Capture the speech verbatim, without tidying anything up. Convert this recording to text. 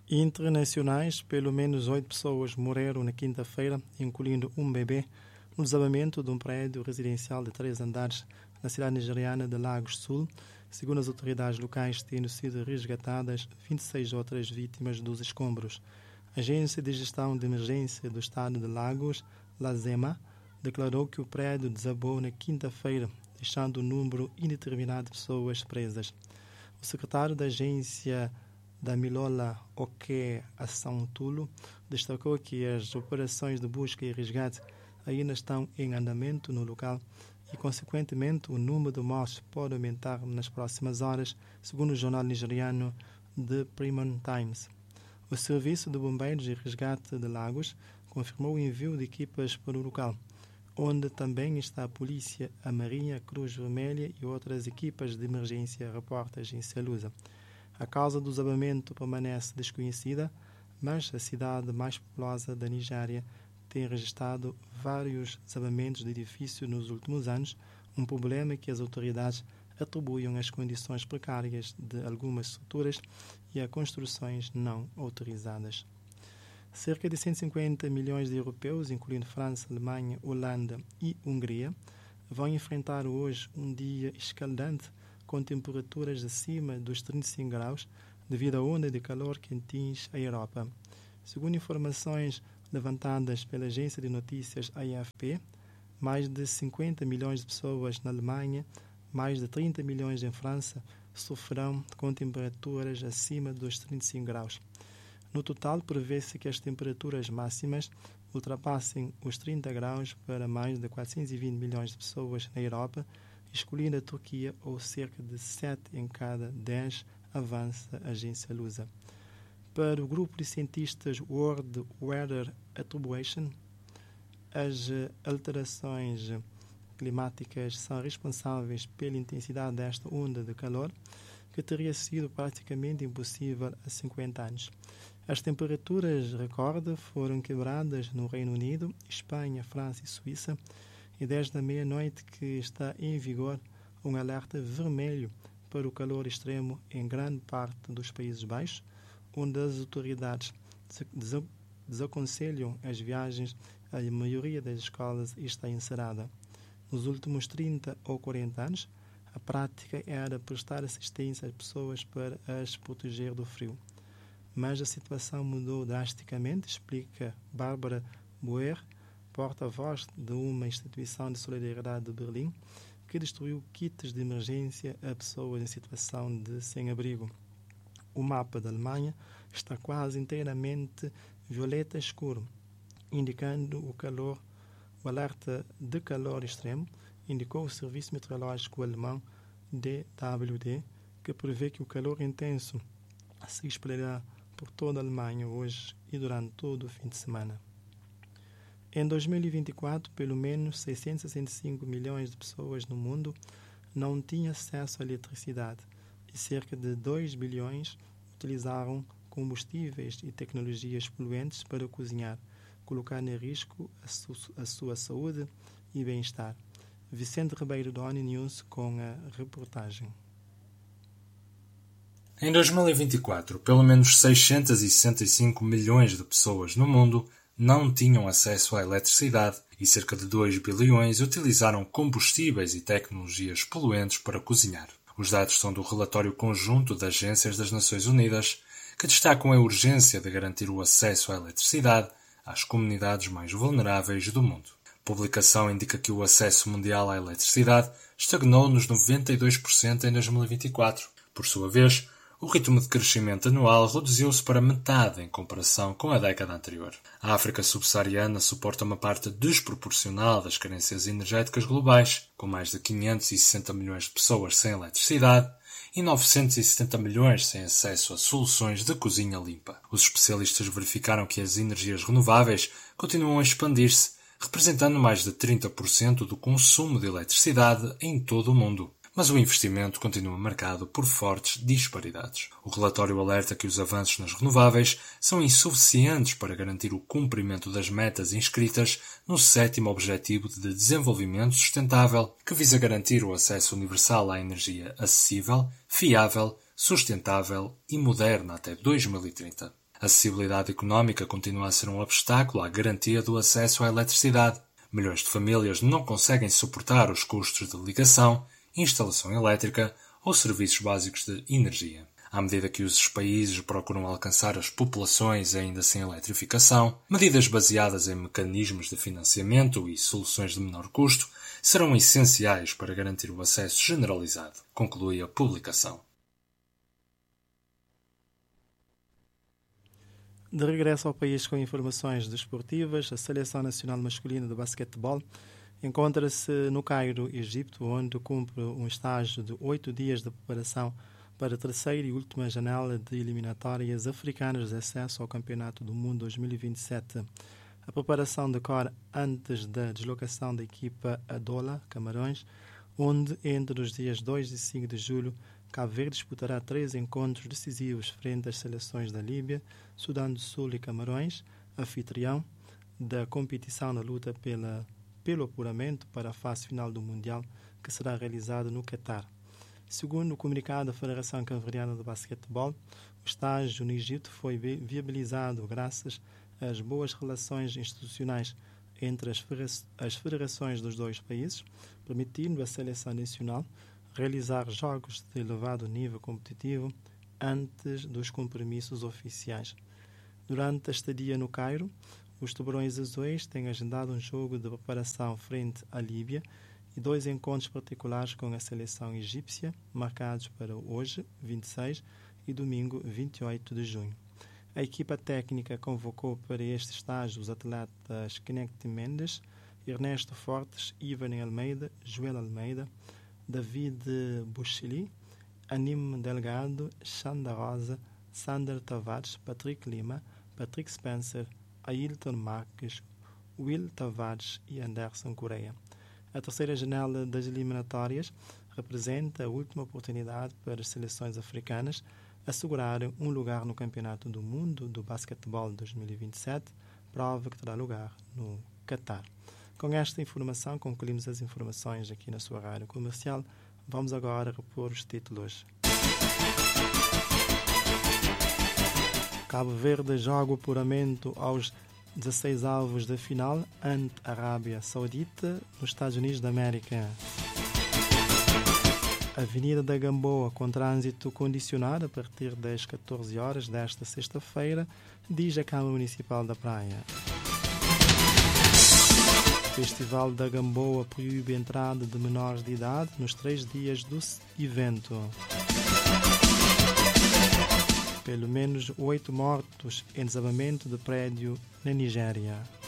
Internacionais, pelo menos oito pessoas morreram na quinta-feira, incluindo um bebê, no desabamento de um prédio residencial de três andares na cidade nigeriana de Lagos Sul, segundo as autoridades locais, tendo sido resgatadas vinte e seis outras vítimas dos escombros. A Agência de Gestão de Emergência do Estado de Lagos, LASEMA, declarou que o prédio desabou na quinta-feira, deixando um número indeterminado de pessoas presas. O secretário da agência Damilola Oke Assantulo destacou que as operações de busca e resgate ainda estão em andamento no local e, consequentemente, o número de mortes pode aumentar nas próximas horas, segundo o jornal nigeriano The Premium Times. O Serviço de Bombeiros e Resgate de Lagos confirmou o envio de equipas para o local, onde também está a polícia, a Marinha, a Cruz Vermelha e outras equipas de emergência, reporta a agência Lusa. A causa do desabamento permanece desconhecida, mas a cidade mais populosa da Nigéria tem registrado vários desabamentos de edifícios nos últimos anos, um problema que as autoridades atribuem às condições precárias de algumas estruturas e a construções não autorizadas. Cerca de cento e cinquenta milhões de europeus, incluindo França, Alemanha, Holanda e Hungria, vão enfrentar hoje um dia escaldante com temperaturas acima dos trinta e cinco graus devido à onda de calor que atinge a Europa. Segundo informações levantadas pela agência de notícias A F P, mais de cinquenta milhões de pessoas na Alemanha, mais de trinta milhões em França, sofrerão com temperaturas acima dos trinta e cinco graus. No total, prevê-se que as temperaturas máximas ultrapassem os trinta graus para mais de quatrocentos e vinte milhões de pessoas na Europa, excluindo a Turquia, ou cerca de sete em cada dez, avança a agência Lusa. Para o grupo de cientistas World Weather Attribution, as alterações climáticas são responsáveis pela intensidade desta onda de calor, que teria sido praticamente impossível há cinquenta anos. As temperaturas recorde foram quebradas no Reino Unido, Espanha, França e Suíça, e desde a meia-noite que está em vigor um alerta vermelho para o calor extremo em grande parte dos Países Baixos, onde as autoridades desaconselham as viagens, a maioria das escolas está encerrada. Nos últimos trinta ou quarenta anos, a prática era prestar assistência às pessoas para as proteger do frio. Mas a situação mudou drasticamente, explica Bárbara Boer, porta-voz de uma instituição de solidariedade de Berlim, que distribuiu kits de emergência a pessoas em situação de sem-abrigo. O mapa da Alemanha está quase inteiramente violeta escuro, indicando o calor. O alerta de calor extremo indicou o Serviço Meteorológico Alemão D W D, que prevê que o calor intenso se espalhará por toda a Alemanha hoje e durante todo o fim de semana. Em dois mil e vinte e quatro, pelo menos seiscentos e sessenta e cinco milhões de pessoas no mundo não tinham acesso à eletricidade e cerca de dois bilhões utilizaram combustíveis e tecnologias poluentes para cozinhar, colocando em risco a, su a sua saúde e bem-estar. Vicente Ribeiro da ONU News com a reportagem. Em dois mil e vinte e quatro, pelo menos seiscentos e sessenta e cinco milhões de pessoas no mundo não tinham acesso à eletricidade e cerca de dois bilhões utilizaram combustíveis e tecnologias poluentes para cozinhar. Os dados são do relatório conjunto de agências das Nações Unidas, que destacam a urgência de garantir o acesso à eletricidade às comunidades mais vulneráveis do mundo. A publicação indica que o acesso mundial à eletricidade estagnou nos noventa e dois por cento em dois mil e vinte e quatro. Por sua vez, o ritmo de crescimento anual reduziu-se para metade em comparação com a década anterior. A África subsaariana suporta uma parte desproporcional das carências energéticas globais, com mais de quinhentos e sessenta milhões de pessoas sem eletricidade e novecentos e setenta milhões sem acesso a soluções de cozinha limpa. Os especialistas verificaram que as energias renováveis continuam a expandir-se, representando mais de trinta por cento do consumo de eletricidade em todo o mundo. Mas o investimento continua marcado por fortes disparidades. O relatório alerta que os avanços nas renováveis são insuficientes para garantir o cumprimento das metas inscritas no sétimo Objetivo de Desenvolvimento Sustentável, que visa garantir o acesso universal à energia acessível, fiável, sustentável e moderna até dois mil e trinta. A acessibilidade económica continua a ser um obstáculo à garantia do acesso à eletricidade. Milhões de famílias não conseguem suportar os custos de ligação, instalação elétrica ou serviços básicos de energia. À medida que os países procuram alcançar as populações ainda sem eletrificação, medidas baseadas em mecanismos de financiamento e soluções de menor custo serão essenciais para garantir o acesso generalizado, conclui a publicação. De regresso ao país com informações desportivas, a Seleção Nacional Masculina de Basquetebol encontra-se no Cairo, Egito, onde cumpre um estágio de oito dias de preparação para a terceira e última janela de eliminatórias africanas de acesso ao Campeonato do Mundo dois mil e vinte e sete. A preparação decorre antes da deslocação da equipa a Douala, Camarões, onde entre os dias dois e cinco de julho Cabo Verde disputará três encontros decisivos frente às seleções da Líbia, Sudão do Sul e Camarões, anfitrião da competição na luta pela, pelo apuramento para a fase final do Mundial, que será realizada no Catar. Segundo o comunicado da Federação Cabo-Verdiana de Basquetebol, o estágio no Egito foi viabilizado graças às boas relações institucionais entre as, as federações dos dois países, permitindo à seleção nacional realizar jogos de elevado nível competitivo antes dos compromissos oficiais. Durante a estadia no Cairo, os Tubarões Azuis têm agendado um jogo de preparação frente à Líbia e dois encontros particulares com a seleção egípcia, marcados para hoje, vinte e seis, e domingo, vinte e oito de junho. A equipa técnica convocou para este estágio os atletas Kinect Mendes, Ernesto Fortes, Ivan Almeida, Joel Almeida, David Buchili, Anim Delgado, Xanda Rosa, Sander Tavares, Patrick Lima, Patrick Spencer, Ailton Marques, Will Tavares e Anderson Correia. A terceira janela das eliminatórias representa a última oportunidade para as seleções africanas assegurarem um lugar no Campeonato do Mundo do Basquetebol dois mil e vinte e sete, prova que terá lugar no Catar. Com esta informação, concluímos as informações aqui na sua rádio comercial. Vamos agora repor os títulos. Cabo Verde joga o apuramento aos dezesseis avos da final ante a Arábia Saudita nos Estados Unidos da América. Avenida da Gamboa com trânsito condicionado a partir das catorze horas desta sexta-feira, diz a Câmara Municipal da Praia. O Festival da Gamboa proíbe a entrada de menores de idade nos três dias do evento. Pelo menos oito mortos em desabamento de prédio na Nigéria.